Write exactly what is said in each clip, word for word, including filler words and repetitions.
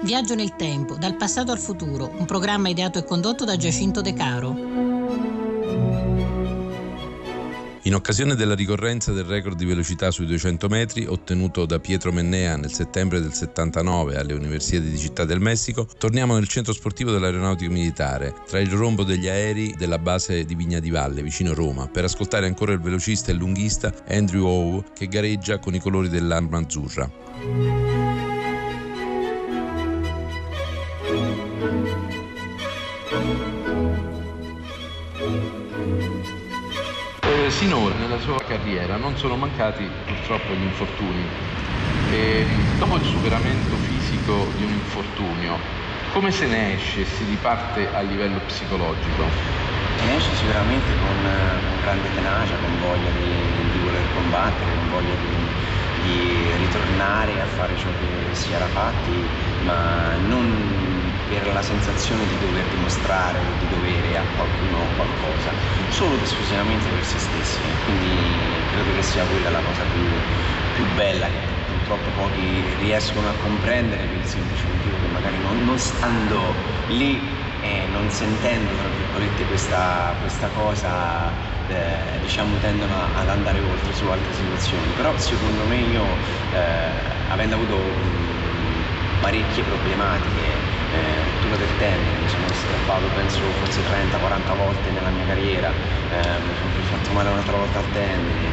Viaggio nel tempo, dal passato al futuro, un programma ideato e condotto da Giacinto De Caro. In occasione della ricorrenza del record di velocità sui duecento metri ottenuto da Pietro Mennea nel settembre del settantanove alle Universiadi di Città del Messico, torniamo nel centro sportivo dell'Aeronautica Militare, tra il rombo degli aerei della base di Vigna di Valle, vicino Roma, per ascoltare ancora il velocista e lunghista Andrew Howe che gareggia con i colori dell'Arma Azzurra. Sinora nella sua carriera non sono mancati purtroppo gli infortuni e dopo il superamento fisico di un infortunio come se ne esce e si riparte a livello psicologico? Se ne esce sicuramente con, con grande tenacia, con voglia di, di voler combattere, con voglia di, di ritornare a fare ciò che si era fatti, ma non per la sensazione di dover dimostrare o di dovere a qualcuno qualcosa, solo ed esclusivamente per se stessi. Quindi credo che sia quella la cosa più, più bella che purtroppo pochi riescono a comprendere, per il semplice motivo che magari non, non stando lì e non sentendo tra virgolette questa, questa cosa eh, diciamo tendono ad andare oltre su altre situazioni. Però secondo me io eh, avendo avuto mh, parecchie problematiche, Eh, rottura del tendine, mi sono strappato penso forse trenta quaranta volte nella mia carriera, eh, mi sono fatto male un'altra volta al tendine,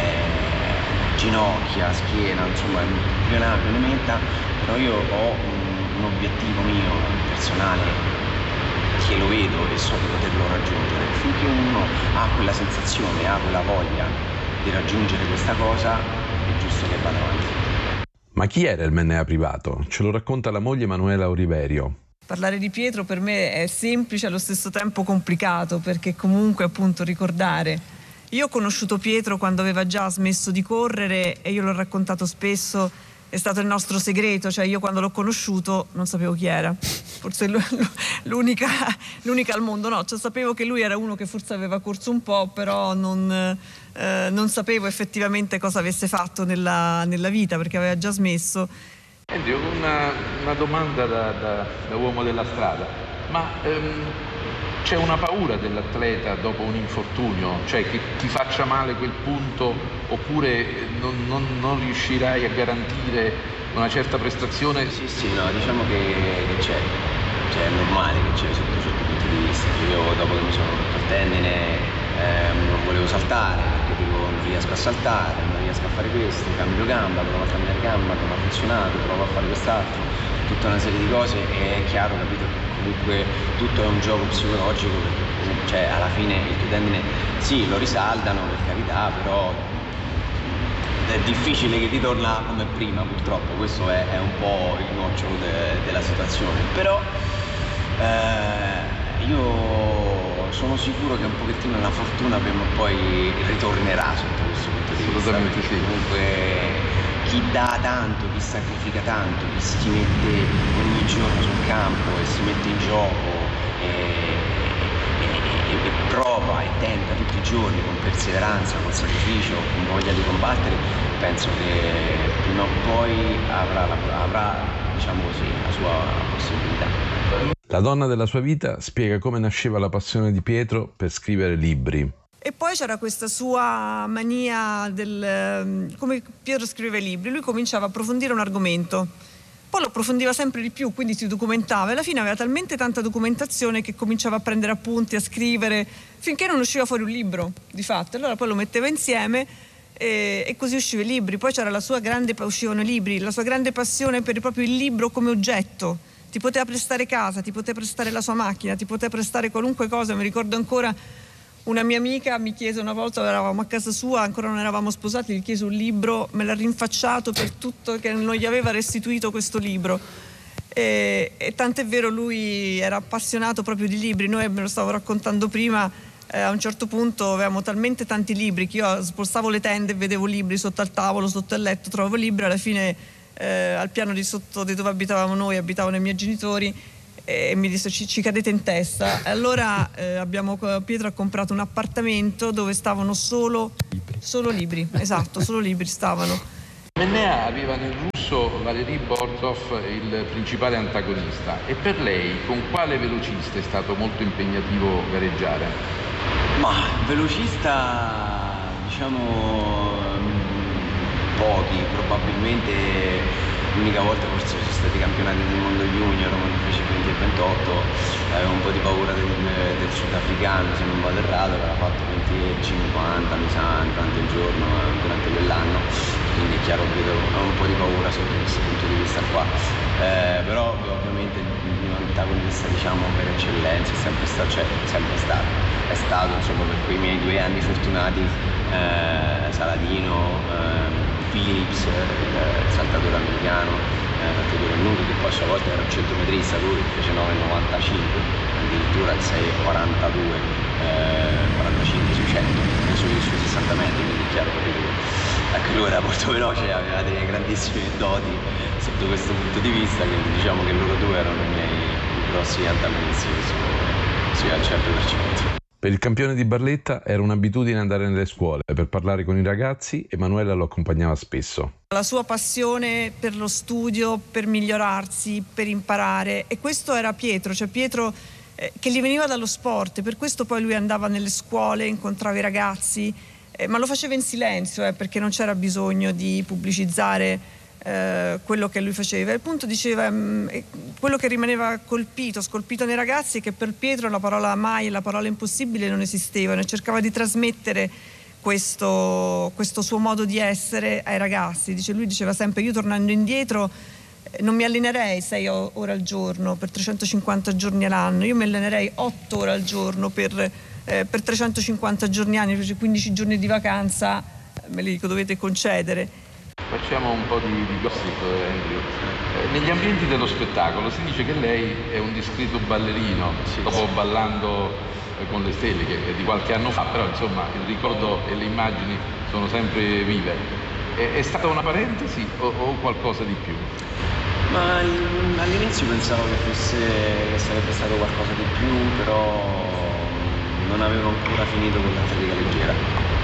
eh, ginocchia, schiena, insomma più ne ha più ne metta, però io ho un, un obiettivo mio personale che lo vedo e so di poterlo raggiungere. Finché uno ha quella sensazione, ha quella voglia di raggiungere questa cosa, è giusto che vada avanti. Ma chi era il Mennea privato? Ce lo racconta la moglie Manuela Oliverio. Parlare di Pietro per me è semplice e allo stesso tempo complicato, perché comunque appunto ricordare. Io ho conosciuto Pietro quando aveva già smesso di correre e io l'ho raccontato spesso, è stato il nostro segreto, cioè io quando l'ho conosciuto non sapevo chi era, forse l'unica, l'unica al mondo, no, cioè sapevo che lui era uno che forse aveva corso un po', però non... Eh, non sapevo effettivamente cosa avesse fatto nella, nella vita perché aveva già smesso. Senti, una, una domanda da, da, da uomo della strada, ma ehm, c'è una paura dell'atleta dopo un infortunio, cioè che ti faccia male quel punto oppure non, non, non riuscirai a garantire una certa prestazione? Sì, sì, no, diciamo che, che c'è, cioè è normale che c'è sotto certi punti di vista. Io dopo che mi sono rotto il tendine Eh, non volevo saltare perché dico non riesco a saltare, non riesco a fare questo, cambio gamba, provo a cambiare gamba, non ha funzionato, provo a fare quest'altro, tutta una serie di cose e è chiaro, capito, che comunque tutto è un gioco psicologico perché cioè, alla fine il tuo tendine sì lo risaldano per carità, però è difficile che ritorna come prima purtroppo, questo è, è un po' il nocciolo de, della situazione, però eh, io sono sicuro che un pochettino la fortuna prima o poi ritornerà sotto questo punto di vista, perché sì. Comunque chi dà tanto, chi sacrifica tanto, chi si mette ogni giorno sul campo e si mette in gioco e, e, e, e prova e tenta tutti i giorni con perseveranza, con sacrificio, con voglia di combattere, penso che prima o poi avrà, la, avrà diciamo così, la sua possibilità. La donna della sua vita spiega come nasceva la passione di Pietro per scrivere libri. E poi c'era questa sua mania del come Pietro scriveva i libri, lui cominciava a approfondire un argomento, poi lo approfondiva sempre di più, quindi si documentava e alla fine aveva talmente tanta documentazione che cominciava a prendere appunti, a scrivere, finché non usciva fuori un libro, di fatto. Allora poi lo metteva insieme e, e così usciva i libri. Poi c'era la sua grande, uscivano i libri, la sua grande passione per proprio il libro come oggetto. Ti poteva prestare casa, ti poteva prestare la sua macchina, ti poteva prestare qualunque cosa. Mi ricordo ancora una mia amica mi chiese una volta, eravamo a casa sua, ancora non eravamo sposati, gli chiese un libro, me l'ha rinfacciato per tutto, che non gli aveva restituito questo libro. E, e tant'è vero, lui era appassionato proprio di libri. Noi, me lo stavo raccontando prima, eh, a un certo punto avevamo talmente tanti libri che io spostavo le tende e vedevo libri sotto al tavolo, sotto il letto, trovavo libri, alla fine Eh, al piano di sotto di dove abitavamo noi, abitavano i miei genitori e mi disse ci, ci cadete in testa. E allora eh, abbiamo, Pietro ha comprato un appartamento dove stavano solo libri, solo libri, esatto, solo libri stavano. Mennea aveva nel russo Valeri Borzov il principale antagonista, e per lei con quale velocista è stato molto impegnativo gareggiare? Ma velocista, diciamo, pochi, probabilmente l'unica volta forse sono stati i campionati del mondo junior quando fece venti e ventotto, avevo un po' di paura del, del sudafricano, se non vado errato, aveva fatto venti e cinquanta mi sa durante il giorno, durante quell'anno, quindi è chiaro che ho un po' di paura sotto questo punto di vista qua, eh, però ovviamente il mio antagonista, diciamo, per eccellenza è sempre stato, cioè sempre stato, è stato insomma per quei miei due anni fortunati, eh, Saladino, eh, Phillips, il saltatore americano, eh, saltatore lungo, che poi a sua volta era un centometrista, lui fece nove e novantacinque, addirittura il sei e quarantadue, eh, quarantacinque sui cento, sui, sui sessanta metri, quindi è chiaro che anche lui era molto veloce, aveva delle grandissime doti sotto questo punto di vista, quindi diciamo che loro due erano i miei grossi antagonisti, sì, al cento per cento. Per il campione di Barletta era un'abitudine andare nelle scuole per parlare con i ragazzi, e Emanuela lo accompagnava spesso. La sua passione per lo studio, per migliorarsi, per imparare, e questo era Pietro, cioè Pietro eh, che gli veniva dallo sport, per questo poi lui andava nelle scuole, incontrava i ragazzi, eh, ma lo faceva in silenzio, eh, perché non c'era bisogno di pubblicizzare Eh, quello che lui faceva. E appunto diceva mh, quello che rimaneva colpito, scolpito nei ragazzi, è che per Pietro la parola mai e la parola impossibile non esistevano, e cercava di trasmettere questo, questo suo modo di essere ai ragazzi. Dice, lui diceva sempre: io tornando indietro eh, non mi allenerei sei ore al giorno per trecentocinquanta giorni all'anno, io mi allenerei otto ore al giorno per, eh, per trecentocinquanta giorni all'anno, invece quindici giorni di vacanza me li dico dovete concedere. Facciamo un po' di, di gossip, Andrew. Eh, negli ambienti dello spettacolo si dice che lei è un discreto ballerino, sì, dopo sì. Ballando eh, con le stelle, che è di qualche anno fa, però insomma il ricordo e le immagini sono sempre vive. È, è stata una parentesi o, o qualcosa di più? Ma all'inizio pensavo che fosse che sarebbe stato qualcosa di più, però non avevo ancora finito con l'atletica leggera,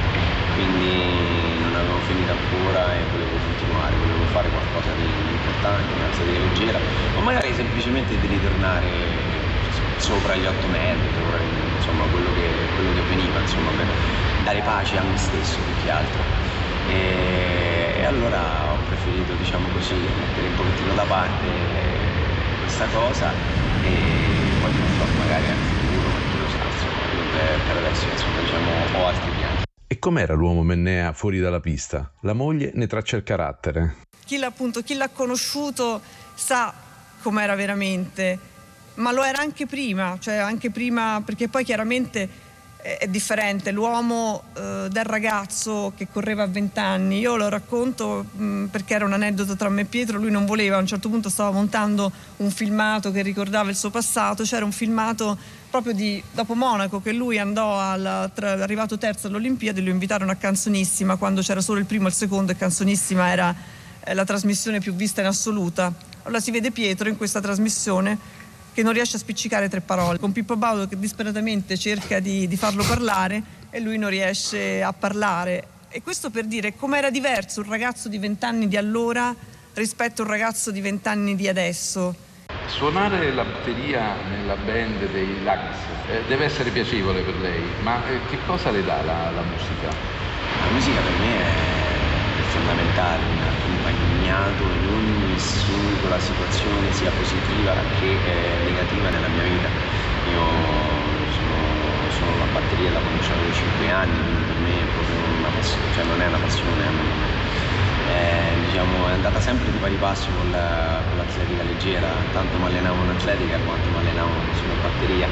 quindi non avevo finito ancora e volevo continuare, volevo fare qualcosa di importante, un'atletica leggera, o magari semplicemente di ritornare sopra gli otto metri, insomma quello che, quello che veniva, insomma, per dare pace a me stesso più che altro. E, e allora ho preferito, diciamo così, mettere un pochettino da parte questa cosa, e poi magari al futuro, lo so, per, per adesso insomma, diciamo, ho altri piani. E com'era l'uomo Mennea fuori dalla pista? La moglie ne traccia il carattere. Chi l'ha, appunto, chi l'ha conosciuto sa com'era veramente, ma lo era anche prima, cioè anche prima, perché poi chiaramente è, è differente l'uomo eh, del ragazzo che correva a vent'anni. Io lo racconto mh, perché era un aneddoto tra me e Pietro. Lui non voleva, a un certo punto stava montando un filmato che ricordava il suo passato, c'era un filmato proprio di dopo Monaco che lui andò al, tra, arrivato terzo alle Olimpiadi, lo invitarono a Canzonissima quando c'era solo il primo e il secondo, e Canzonissima era eh, la trasmissione più vista in assoluta. Allora si vede Pietro in questa trasmissione che non riesce a spiccicare tre parole, con Pippo Baudo che disperatamente cerca di, di farlo parlare e lui non riesce a parlare. E questo per dire com'era diverso un ragazzo di vent'anni di allora rispetto a un ragazzo di vent'anni di adesso. Suonare la batteria nella band dei Lax eh, deve essere piacevole per lei, ma eh, che cosa le dà la, la musica? La musica per me è fondamentale, mi ha accompagnato in ogni singola situazione, sia positiva che eh, negativa nella mia vita. Io sono, sono la batteria da quando avevo cinque anni, quindi per me è proprio una passione, cioè non è una passione, è una Eh, diciamo, è andata sempre di pari passo con, la, con l'atletica leggera, tanto mi allenavo in atletica quanto mi allenavo sulla batteria.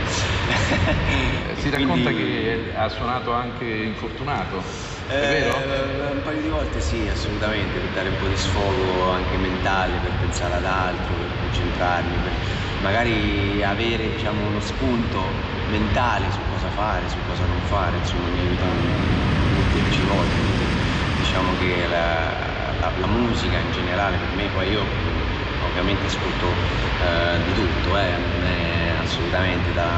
Si racconta Quindi, che ha suonato anche infortunato, è eh, vero? Un paio di volte sì, assolutamente, per dare un po' di sfogo anche mentale, per pensare ad altro, per concentrarmi, per magari avere, diciamo, uno spunto mentale su cosa fare, su cosa non fare, insomma mi aiuta molteplici volte. Diciamo che la, la, la musica in generale per me, poi io ovviamente ascolto eh, di tutto, eh, eh, assolutamente, da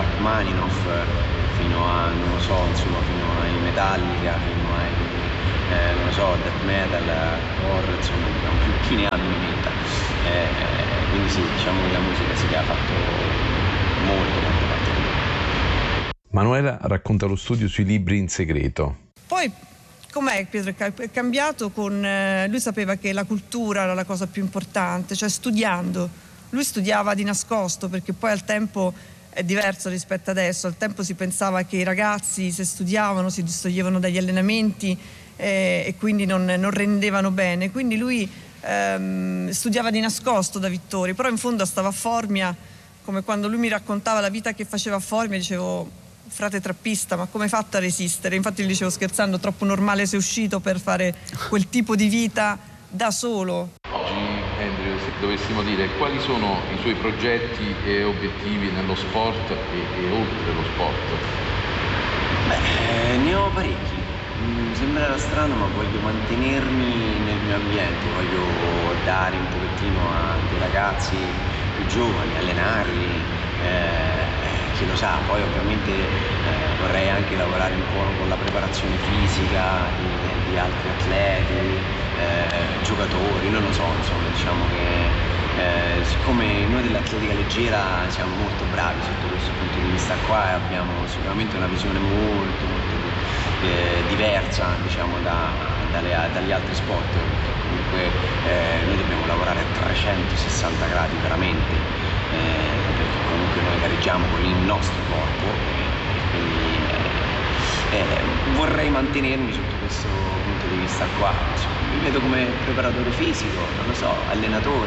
Rachmaninoff fino a, non lo so, insomma, fino ai Metallica, fino ai eh, non lo so, death metal, horror, insomma, diciamo, più chi ne ha ne metta. Eh, quindi sì, diciamo che la musica sì che ha fatto molto, molto parte di me. Manuela racconta lo studio sui libri in segreto. Poi com'è Pietro è cambiato con... Eh, lui sapeva che la cultura era la cosa più importante, cioè studiando. Lui studiava di nascosto, perché poi al tempo è diverso rispetto adesso. Al tempo si pensava che i ragazzi, se studiavano, si distoglievano dagli allenamenti eh, e quindi non, non rendevano bene. Quindi lui ehm, studiava di nascosto da Vittori, però in fondo stava a Formia, come quando lui mi raccontava la vita che faceva a Formia, dicevo... frate trappista, ma come hai fatto a resistere? Infatti gli dicevo scherzando, troppo normale sei uscito per fare quel tipo di vita da solo. Oggi, Andrew, se dovessimo dire quali sono i suoi progetti e obiettivi nello sport e, e oltre lo sport? Beh, ne ho parecchi. Mi sembrerà strano, ma voglio mantenermi nel mio ambiente, voglio dare un pochettino a dei ragazzi più giovani, allenarli. Eh, chi lo sa, poi ovviamente eh, vorrei anche lavorare un po' con la preparazione fisica di, di altri atleti, eh, giocatori, non lo so, insomma, diciamo che eh, siccome noi dell'atletica leggera siamo molto bravi sotto questo punto di vista qua e abbiamo sicuramente una visione molto molto eh, diversa, diciamo, da, dalle, dagli altri sport, perché comunque eh, noi dobbiamo lavorare a trecentosessanta gradi veramente, eh, perché comunque noi gareggiamo con il nostro corpo e quindi eh, eh, vorrei mantenermi sotto questo punto di vista qua. Insomma, mi vedo come preparatore fisico, non lo so, allenatore.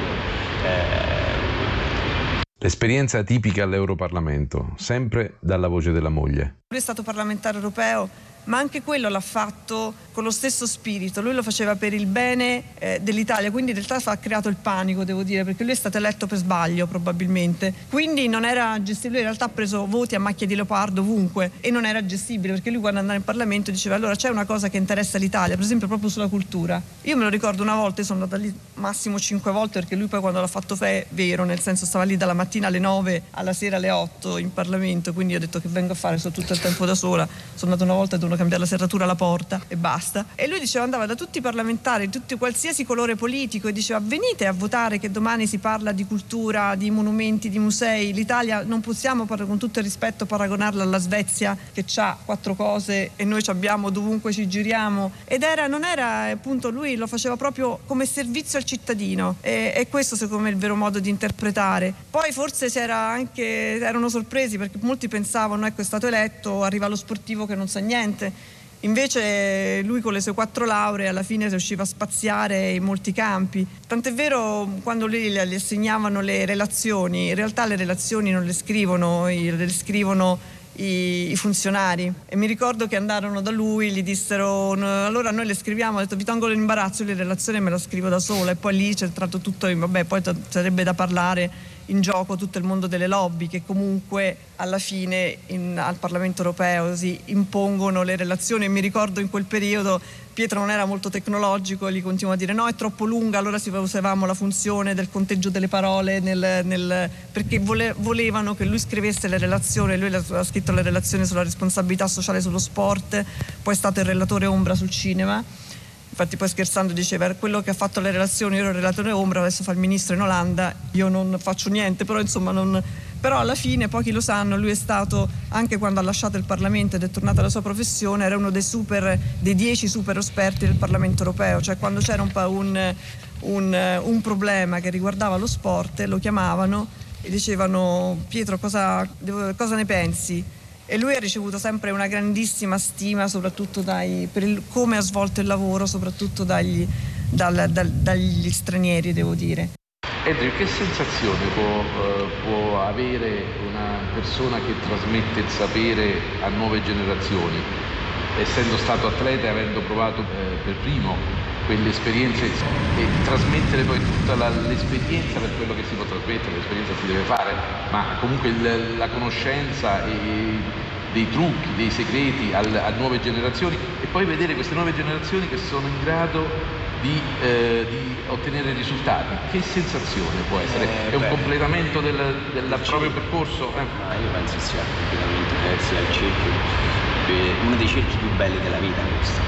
Eh. L'esperienza tipica all'Europarlamento, sempre dalla voce della moglie. Lui è stato parlamentare europeo, ma anche quello l'ha fatto con lo stesso spirito. Lui lo faceva per il bene eh, dell'Italia, quindi in realtà ha creato il panico, devo dire, perché lui è stato eletto per sbaglio probabilmente, quindi non era gestibile. Lui in realtà ha preso voti a macchia di leopardo ovunque e non era gestibile, perché lui quando andava in Parlamento diceva allora c'è una cosa che interessa l'Italia, per esempio proprio sulla cultura. Io me lo ricordo una volta, io sono andata lì massimo cinque volte, perché lui poi quando l'ha fatto è vero, nel senso stava lì dalla mattina alle nove alla sera alle otto in Parlamento, quindi ho detto che vengo a fare, sto tutto il tempo da sola. Sono andata una volta e dovevo cambiare la serratura alla porta e basta. E lui diceva, andava da tutti i parlamentari, tutti qualsiasi colore politico, e diceva venite a votare che domani si parla di cultura, di monumenti, di musei. L'Italia non possiamo, con tutto il rispetto, paragonarla alla Svezia che ha quattro cose e noi ci abbiamo dovunque ci giriamo. Ed era, non era appunto, lui lo faceva proprio come servizio al cittadino, e, e questo secondo me è il vero modo di interpretare. Poi forse c'era anche, erano sorpresi perché molti pensavano, ecco, è stato eletto, arriva lo sportivo che non sa niente. Invece lui con le sue quattro lauree alla fine riusciva a spaziare in molti campi. Tant'è vero, quando lui le assegnavano le relazioni, in realtà le relazioni non le scrivono, le scrivono i, i funzionari. E mi ricordo che andarono da lui, gli dissero allora noi le scriviamo, ha detto vi tolgo l'imbarazzo, io le relazioni me la scrivo da sola. E poi lì c'è entrato tutto, vabbè, poi t- sarebbe da parlare in gioco tutto il mondo delle lobby che comunque alla fine in, al Parlamento europeo si impongono le relazioni. E mi ricordo in quel periodo Pietro non era molto tecnologico e gli continuò a dire no, è troppo lunga, allora si usavamo la funzione del conteggio delle parole nel, nel, perché vole, volevano che lui scrivesse le relazioni. Lui ha scritto le relazioni sulla responsabilità sociale sullo sport, poi è stato il relatore ombra sul cinema. Infatti poi scherzando diceva quello che ha fatto le relazioni, io ero il relatore ombra, adesso fa il ministro in Olanda, io non faccio niente, però insomma non... Però alla fine, pochi lo sanno, lui è stato, anche quando ha lasciato il Parlamento ed è tornato alla sua professione, era uno dei super, dei dieci super esperti del Parlamento europeo, cioè quando c'era un, un, un, un problema che riguardava lo sport lo chiamavano e dicevano Pietro cosa, cosa ne pensi? E lui ha ricevuto sempre una grandissima stima, soprattutto dai, per il, come ha svolto il lavoro, soprattutto dagli, dal, dal, dagli stranieri, devo dire. Andrew, che sensazione può, uh, può avere una persona che trasmette il sapere a nuove generazioni, essendo stato atleta e avendo provato eh, per primo quelle esperienze, e trasmettere poi tutta la, l'esperienza per quello che si può trasmettere, l'esperienza si deve fare, ma comunque il, la conoscenza e dei trucchi, dei segreti al, a nuove generazioni, e poi vedere queste nuove generazioni che sono in grado di, eh, di ottenere risultati. Che sensazione può essere? Eh, È un beh, completamento del, del proprio percorso? Eh? Ma io penso sia completamente sia il cerchio, uno dei cerchi più belli della vita questo.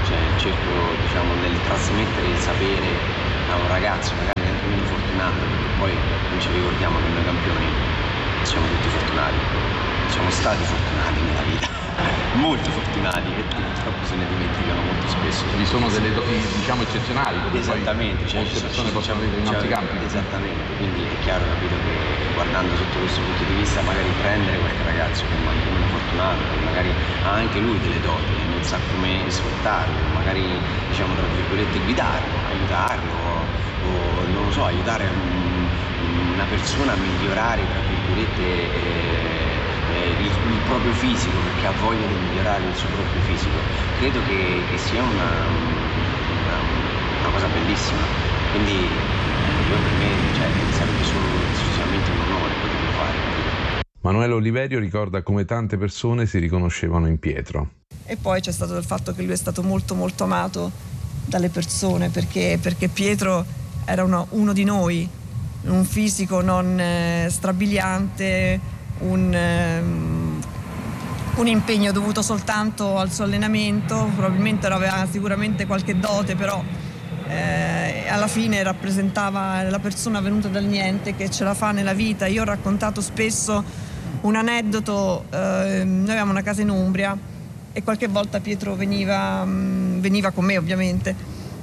cioè cerco, diciamo, nel trasmettere il sapere a un ragazzo magari anche meno fortunato, perché poi non ci ricordiamo che noi campioni siamo tutti fortunati, siamo stati fortunati nella vita, molto fortunati, e purtroppo se ne dimenticano molto spesso. Vi sono delle doti, diciamo, eccezionali, come esattamente, cioè, molte persone possono vedere in altri campi. Esattamente, quindi è chiaro, capito, che guardando sotto questo punto di vista magari prendere qualche ragazzo che è anche meno fortunato, che magari ha anche lui delle doti e non sa come sfruttarlo, magari, diciamo, tra virgolette, guidarlo, aiutarlo, o non lo so, aiutare un, una persona a migliorare, tra virgolette, eh, Il, il proprio fisico, perché ha voglia di migliorare il suo proprio fisico. Credo che, che sia una, una, una cosa bellissima, quindi io per me, cioè, sarebbe solo esclusivamente un onore poterlo fare. Manuela Oliverio ricorda come tante persone si riconoscevano in Pietro. E poi c'è stato il fatto che lui è stato molto molto amato dalle persone, perché, perché Pietro era uno, uno di noi, un fisico non eh, strabiliante, Un, um, un impegno dovuto soltanto al suo allenamento, probabilmente aveva sicuramente qualche dote, però eh, alla fine rappresentava la persona venuta dal niente che ce la fa nella vita. Io ho raccontato spesso un aneddoto, eh, noi avevamo una casa in Umbria e qualche volta Pietro veniva, um, veniva con me ovviamente,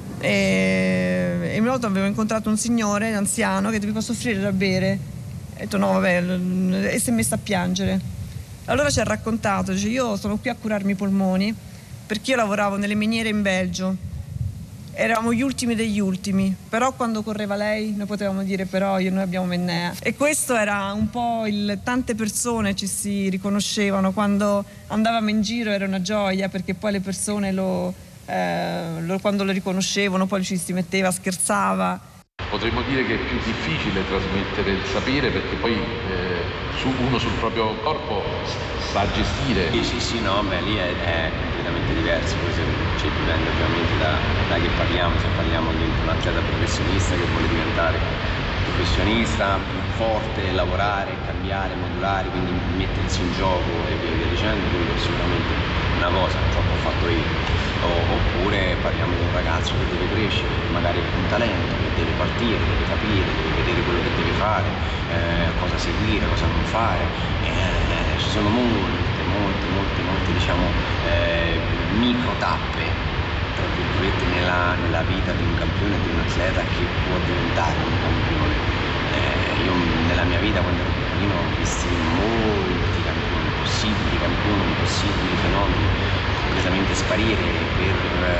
e, e una volta avevo incontrato un signore anziano che vi posso offrire da bere. Ho detto no, vabbè, e si è messa a piangere. Allora ci ha raccontato, dice: io sono qui a curarmi i polmoni perché io lavoravo nelle miniere in Belgio, eravamo gli ultimi degli ultimi, però quando correva lei noi potevamo dire però io, noi abbiamo Mennea. E questo era un po' il, tante persone ci si riconoscevano, quando andavamo in giro era una gioia, perché poi le persone lo, eh, lo, quando lo riconoscevano poi ci si metteva, scherzava. Potremmo dire che è più difficile trasmettere il sapere, perché poi eh, su, uno sul proprio corpo sa gestire. Sì, sì, sì, no, beh, lì è, è completamente diverso, poi se, cioè, dipende ovviamente da, da che parliamo, se parliamo di un atleta professionista che vuole diventare professionista, forte, lavorare, cambiare, modulare, quindi mettersi in gioco e via, via dicendo, quello è sicuramente una cosa, troppo ho fatto io. O, oppure parliamo di un ragazzo che deve crescere, che magari ha un talento, che deve partire, deve capire, deve vedere quello che deve fare, eh, cosa seguire, cosa non fare. Eh, ci sono molte, molte, molte, molte, diciamo, eh, micro tappe, tra virgolette, nella, nella vita di un campione, di un atleta che può diventare un campione. Eh, io nella mia vita, quando ero piccolino, ho visto molti campioni, possibili campioni, possibili fenomeni completamente sparire per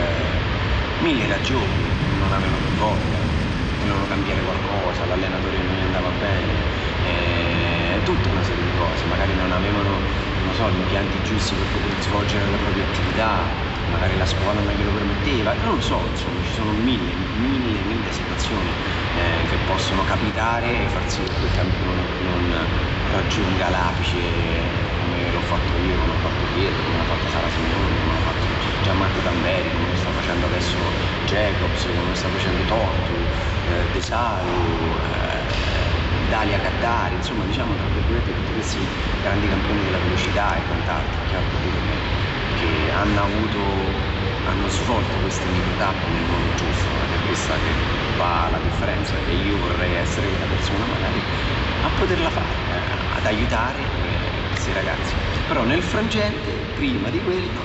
eh, mille ragioni, non avevano più voglia, volevano cambiare qualcosa, l'allenatore non gli andava bene, eh, tutta una serie di cose, magari non avevano, non so, gli impianti giusti per poter svolgere la propria attività, magari la scuola non glielo permetteva, non lo so, insomma ci sono mille, mille, mille situazioni eh, che possono capitare e far sì che quel campione non raggiunga l'apice, come l'ho fatto io, come l'ho fatto Pietro, come l'ha fatto Sara Simeoni, come l'ha fatto Gianmarco Tamberi, come lo sta facendo adesso Jacobs, come lo sta facendo Tortu, eh, De Salu, eh, Dalia Caddari, insomma, diciamo tra virgolette tutti questi grandi campioni della velocità e quant'altro, chiaro, capito, che, che hanno avuto, hanno svolto queste microtappe nel modo giusto, ed è questa che fa la differenza, e io vorrei essere quella persona magari a poterla fare, eh, ad aiutare eh, questi ragazzi. Però nel frangente, prima di quello,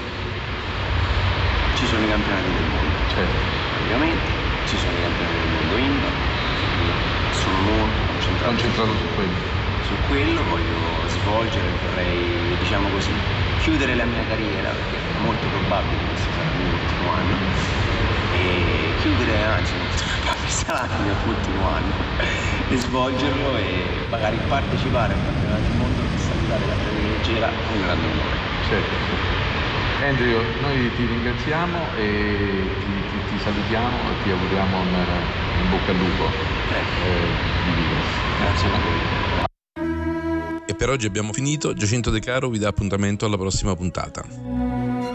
ci sono i campionati del mondo, certo, ovviamente ci sono i campionati del mondo indoor, sono molto concentrato, concentrato su quello. Su quello voglio svolgere, vorrei, diciamo così, chiudere la mia carriera, perché è molto probabile che questo sarà il mio ultimo anno, e chiudere, anzi molto probabile sarà il mio ultimo anno, e svolgerlo e magari partecipare al campionato del mondo e salutare la prima leggera con un grande onore. Certo, certo. Andrew, noi ti ringraziamo e ti, ti, ti salutiamo e ti auguriamo un, un bocca al lupo eh, di vita. Grazie a voi. E per oggi abbiamo finito. Giacinto De Caro vi dà appuntamento alla prossima puntata.